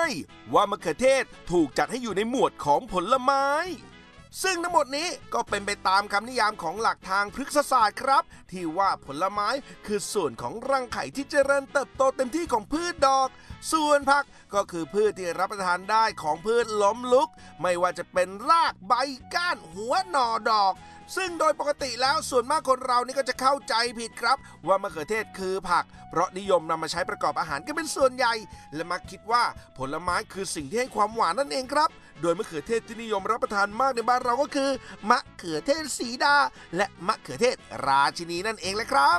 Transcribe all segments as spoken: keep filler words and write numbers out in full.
ว่ามะเขือเทศถูกจัดให้อยู่ในหมวดของผลไม้ซึ่งทั้งหมดนี้ก็เป็นไปตามคำนิยามของหลักทางพฤกษศาสตร์ครับที่ว่าผลไม้คือส่วนของรังไข่ที่เจริญเติบโตเต็มที่ของพืชดอกส่วนผักก็คือพืชที่รับประทานได้ของพืชล้มลุกไม่ว่าจะเป็นรากใบก้านหัวหน่อดอกซึ่งโดยปกติแล้วส่วนมากคนเรานี่ก็จะเข้าใจผิดครับว่ามะเขือเทศคือผักเพราะนิยมนำมาใช้ประกอบอาหารกันเป็นส่วนใหญ่และมักคิดว่าผลไม้คือสิ่งที่ให้ความหวานนั่นเองครับโดยมะเขือเทศที่นิยมรับประทานมากในบ้านเราก็คือมะเขือเทศสีดาและมะเขือเทศราชินีนั่นเองแหละครับ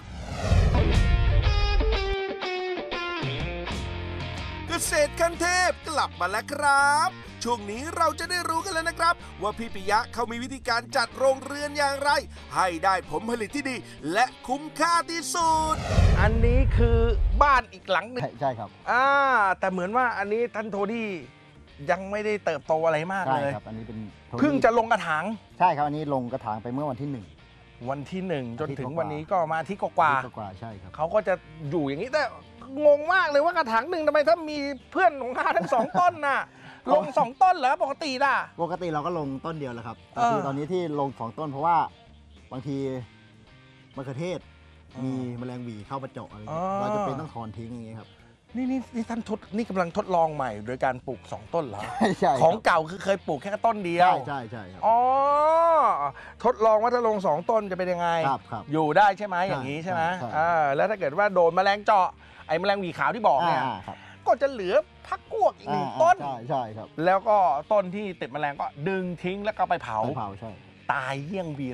เกษตรขั้นเทพกลับมาแล้วครับช่วงนี้เราจะได้รู้กันแล้วนะครับว่าพี่ปิยะเขามีวิธีการจัดโรงเรือนอย่างไรให้ได้ผลผลิตที่ดีและคุ้มค่าที่สุดอันนี้คือบ้านอีกหลังนึงใช่ครับอ่าแต่เหมือนว่าอันนี้ท่านโทดี้ยังไม่ได้เติบโตอะไรมากเลยใช่ครับอันนี้เป็นเพิ่งจะลงกระถางใช่ครับอันนี้ลงกระถางไปเมื่อวันที่หนึ่งวันที่หนึ่งจนถึงวันนี้ก็มาที่กว่าๆใช่ครับเขาก็จะอยู่อย่างนี้แต่งงมากเลยว่ากระถางหนึ่งทำไมถ้ามีเพื่อนของข้าทั้งสองต้นน่ะลงสองต้นเหรอปกติล่ะปกติเราก็ลงต้นเดียวแหละครับแต่คือตอนนี้ที่ลงสองต้นเพราะว่าบางทีมะเขือเทศมีแมลงหวีเข้ามาเจาะอะไรเราจะเป็นต้องถอนทิ้งอย่างเงี้ยครับนี่นี่นี่ท่านทดนี่กำลังทดลองใหม่โดยการปลูกสองต้นเหรอใช่ของเก่าคือเคยปลูกแค่ต้นเดียวใช่ใช่ครับอ๋อทดลองว่าถ้าลงสองต้นจะเป็นยังไงครับครับอยู่ได้ใช่ไหมอย่างนี้ใช่ไหมอ่าแล้วถ้าเกิดว่าโดนแมลงเจาะไอ้แมลงหวีขาวที่บอกเนี่ยก็จะเหลือพักกวกอีกหนึ่งต้นใช่ใช่ครับแล้วก็ต้นที่ติดแมลงก็ดึงทิ้งแล้วก็ไปเผาเผาใช่ตายเยี่ยงวี